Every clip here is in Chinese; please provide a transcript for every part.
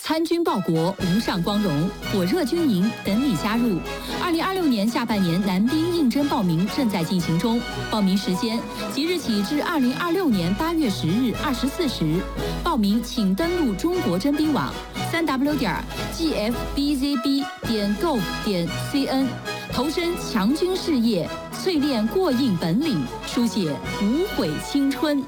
参军报国，无上光荣，火热军营等你加入。2026年下半年男兵应征报名正在进行中，报名时间即日起至2026年8月10日24时。报名请登录中国征兵网3w.gfbzb.gov.cn，投身强军事业，淬炼过硬本领，书写无悔青春。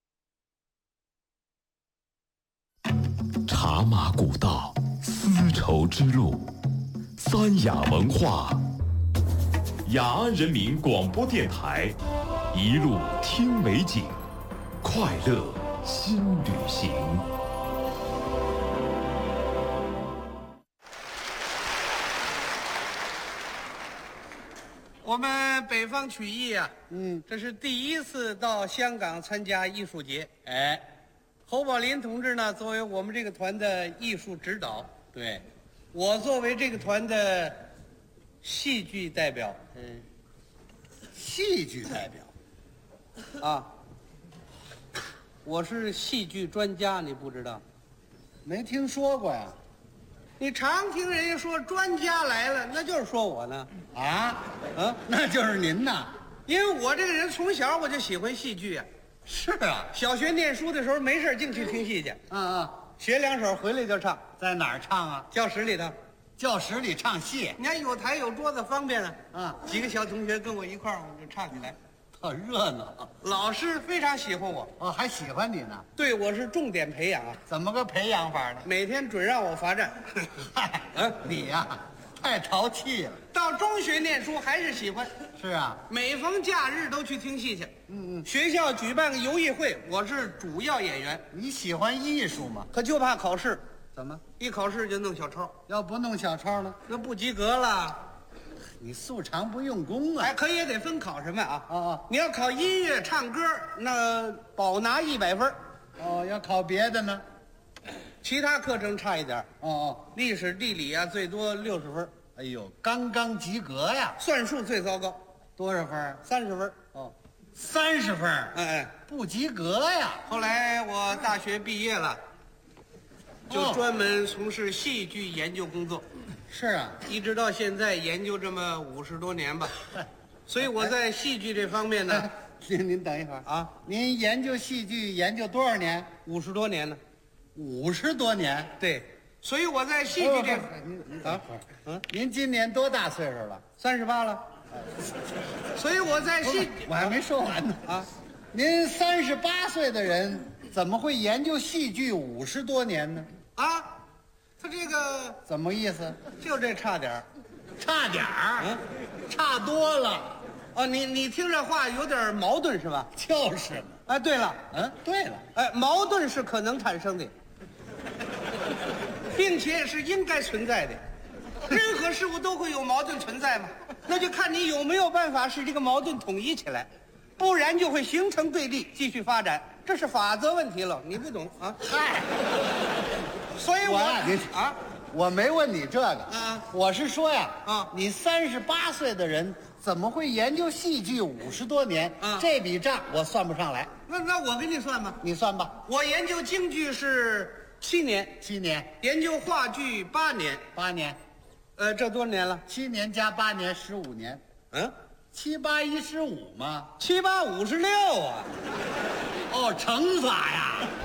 茶马古道，丝绸之路，三雅文化，雅安人民广播电台，一路听美景，快乐新旅行。 我们北方曲艺啊，这是第一次到香港参加艺术节。 哎， 侯宝林同志呢，作为我们这个团的艺术指导， 对， 我作为这个团的戏剧代表， 戏剧代表， 啊，我是戏剧专家，你不知道？ 没听说过呀？ 你常听人家说专家来了，那就是说我呢。 啊，那就是您呐。 因为我这个人从小我就喜欢戏剧啊。 是啊， 小学念书的时候没事净去听戏去，学两手回来就唱， 在哪儿唱啊？ 教室里头。 教室里唱戏， 你看有台有桌子方便了啊。 几个小同学跟我一块儿，我就唱起来， 特热闹。 老师非常喜欢我， 哦，还喜欢你呢。 对我是重点培养啊。 怎么个培养法呢？ 每天准让我罚站。 嗨，你呀，太淘气了。 到中学念书还是喜欢。 是啊， 每逢假日都去听戏去。学校举办个游艺会，我是主要演员。 你喜欢艺术吗？ 可就怕考试， 怎么？ 一考试就弄小抄， 要不弄小抄呢？ 那不及格了。 你素常不用功啊！ 哎，可也得分考什么啊？ 哦， 你要考音乐、唱歌，那保拿100分。 哦，要考别的呢？ 其他课程差一点。 哦， 历史、地理啊，最多60分。 哎呦，刚刚及格呀！ 算术最糟糕， 多少分 ？30分。 哦，30分。 哎， 不及格呀！ 后来我大学毕业了，就专门从事戏剧研究工作。 是啊， 一直到现在研究这么50多年吧。所以我在戏剧这方面呢， 您等一会儿啊， 您研究戏剧研究多少年 ？50多年呢。 50多年？ 对，所以我在戏剧这您今年多大岁数了 ？38了。所以我在戏， 我还没说完呢啊。 您38岁的人怎么会研究戏剧50多年呢？ 啊，他这个怎么意思？ 就这差点儿， 差点儿，差多了。 哦，你听这话有点矛盾是吧？ 就是嘛。 哎，对了， 对了， 哎，矛盾是可能产生的，并且是应该存在的。任何事物都会有矛盾存在嘛，那就看你有没有办法使这个矛盾统一起来，不然就会形成对立，继续发展，这是法则问题了。你不懂啊？ 嗨， 所以我没问你这个，我是说呀，你38岁的人怎么会研究戏剧50多年？这笔账我算不上来。 那我给你算吧， 你算吧。 我研究京剧是7年 ，7年； 研究话剧8年 ，8年。 这多少年了 ？7年加8年，15年。7、8、1、15嘛。 7、8、56啊。 哦，乘法呀。